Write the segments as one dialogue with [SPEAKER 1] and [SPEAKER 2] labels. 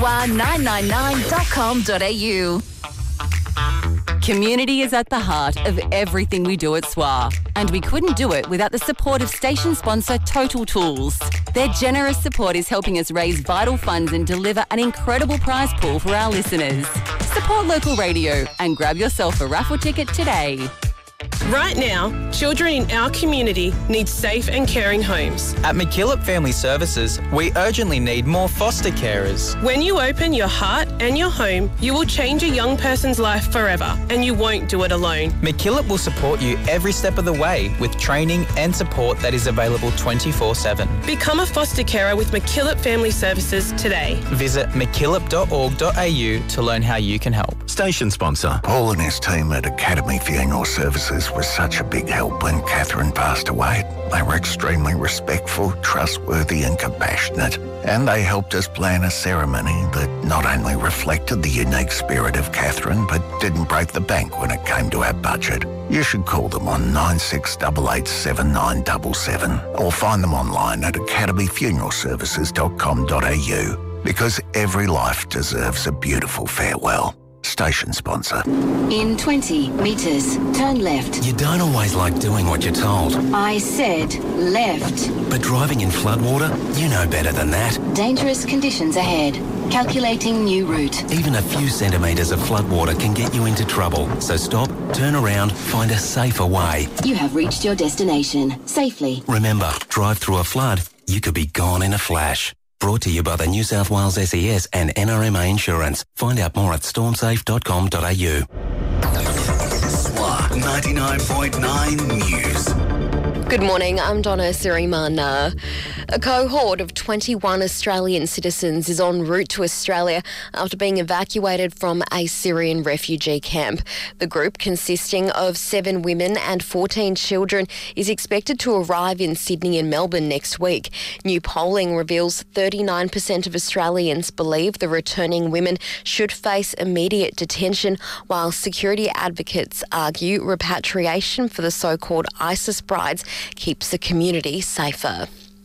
[SPEAKER 1] SWA999.com.au. Community is at the heart of everything we do at SWA, and we couldn't do it without the support of station sponsor Total Tools. Their generous support is helping us raise vital funds and deliver an incredible prize pool for our listeners. Support local radio and grab yourself a raffle ticket today.
[SPEAKER 2] Right now, children in our community need safe and caring homes.
[SPEAKER 3] At McKillop Family Services, we urgently need more foster carers.
[SPEAKER 2] When you open your heart and your home, you will change a young person's life forever, and you won't do it alone.
[SPEAKER 3] McKillop will support you every step of the way with training and support that is available 24/7.
[SPEAKER 2] Become a foster carer with McKillop Family Services today.
[SPEAKER 3] Visit mckillop.org.au to learn how you can help.
[SPEAKER 4] Station sponsor.
[SPEAKER 5] Paul and his team at Academy Funeral Services was such a big help when Catherine passed away. They were extremely respectful, trustworthy and compassionate, and they helped us plan a ceremony that not only reflected the unique spirit of Catherine but didn't break the bank when it came to our budget. You should call them on 96887977 or find them online at academyfuneralservices.com.au, because every life deserves a beautiful farewell. Station sponsor.
[SPEAKER 6] In 20 metres, turn left.
[SPEAKER 7] You don't always like doing what you're told.
[SPEAKER 6] I said left.
[SPEAKER 7] But driving in floodwater, you know better than that.
[SPEAKER 6] Dangerous conditions ahead. Calculating new route.
[SPEAKER 7] Even a few centimetres of floodwater can get you into trouble. So stop, turn around, find a safer way.
[SPEAKER 6] You have reached your destination safely.
[SPEAKER 7] Remember, drive through a flood, you could be gone in a flash. Brought to you by the New South Wales SES and NRMA Insurance. Find out more at stormsafe.com.au.
[SPEAKER 8] SWA 99.9 News.
[SPEAKER 9] Good morning, I'm Donna Sirimana. A cohort of 21 Australian citizens is en route to Australia after being evacuated from a Syrian refugee camp. The group, consisting of 7 women and 14 children, is expected to arrive in Sydney and Melbourne next week. New polling reveals 39% of Australians believe the returning women should face immediate detention, while security advocates argue repatriation for the so-called ISIS brides keeps the community safer.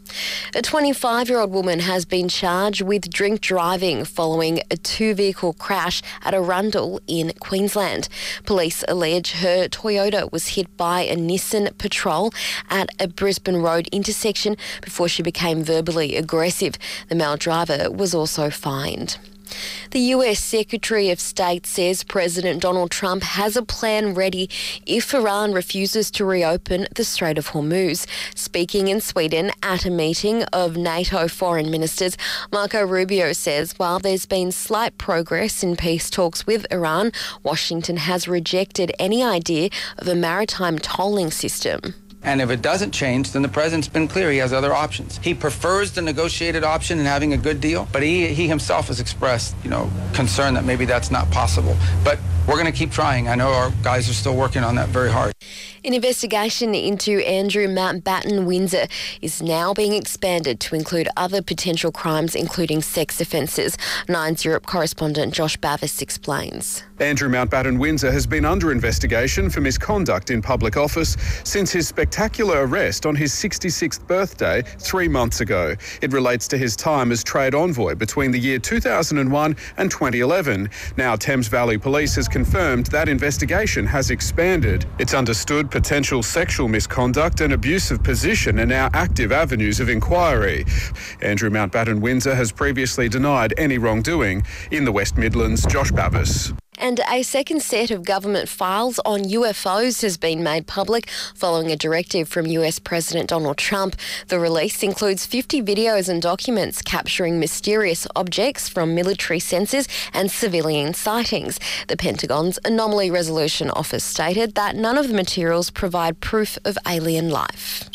[SPEAKER 9] A 25-year-old woman has been charged with drink driving following a 2-vehicle crash at Arundel in Queensland. Police allege her Toyota was hit by a Nissan Patrol at a Brisbane Road intersection before she became verbally aggressive. The male driver was also fined. The US Secretary of State says President Donald Trump has a plan ready if Iran refuses to reopen the Strait of Hormuz. Speaking in Sweden at a meeting of NATO foreign ministers, Marco Rubio says while there's been slight progress in peace talks with Iran, Washington has rejected any idea of a maritime tolling system.
[SPEAKER 10] And if it doesn't change, then the president's been clear he has other options. He prefers the negotiated option and having a good deal, but he himself has expressed, concern that maybe that's not possible. But we're going to keep trying. I know our guys are still working on that very hard.
[SPEAKER 9] An investigation into Andrew Mountbatten Windsor is now being expanded to include other potential crimes, including sex offences. Nine's Europe correspondent Josh Bavis explains.
[SPEAKER 11] Andrew Mountbatten Windsor has been under investigation for misconduct in public office since his spectacular arrest on his 66th birthday 3 months ago. It relates to his time as trade envoy between the year 2001 and 2011. Now Thames Valley Police has confirmed that investigation has expanded. It's understood potential sexual misconduct and abuse of position are now active avenues of inquiry. Andrew Mountbatten Windsor has previously denied any wrongdoing. In the West Midlands, Josh Bavis.
[SPEAKER 9] And a second set of government files on UFOs has been made public following a directive from US President Donald Trump. The release includes 50 videos and documents capturing mysterious objects from military sensors and civilian sightings. The Pentagon's Anomaly Resolution Office stated that none of the materials provide proof of alien life.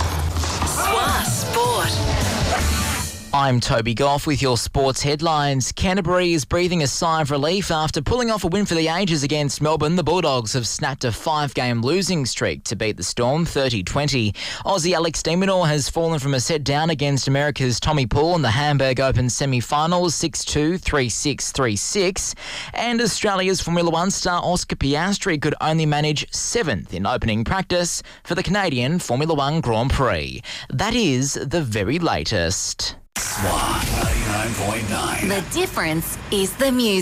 [SPEAKER 1] SWA Sport.
[SPEAKER 3] I'm Toby Goff with your sports headlines. Canterbury is breathing a sigh of relief after pulling off a win for the ages against Melbourne. The Bulldogs have snapped a 5-game losing streak to beat the Storm 30-20. Aussie Alex de Minaur has fallen from a set down against America's Tommy Paul in the Hamburg Open semi-finals 6-2, 3-6, 3-6. And Australia's Formula One star Oscar Piastri could only manage 7th in opening practice for the Canadian Formula One Grand Prix. That is the very latest.
[SPEAKER 8] SWA 99.9.
[SPEAKER 6] The difference is the music.